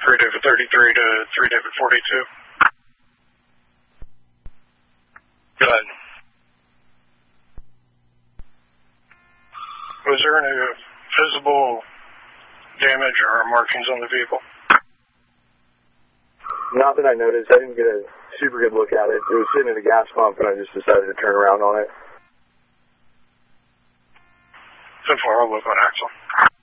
3 David 33 to 3 David 42. Go ahead. Was there any visible damage or markings on the vehicle? Not that I noticed. I didn't get a super good look at it. It was sitting at a gas pump, and I just decided to turn around on it. So far, I'll look on Axel.